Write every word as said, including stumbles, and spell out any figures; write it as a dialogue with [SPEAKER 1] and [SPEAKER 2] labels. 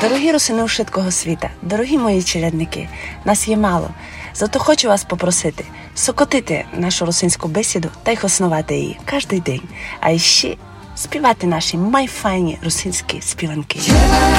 [SPEAKER 1] Дорогі русини ушиткого світа, дорогі мої челядники, нас є мало. Зато хочу вас попросити сокотити нашу русинську бесіду та й основати її кожен день. А ще співати наші майфайні русинські співанки.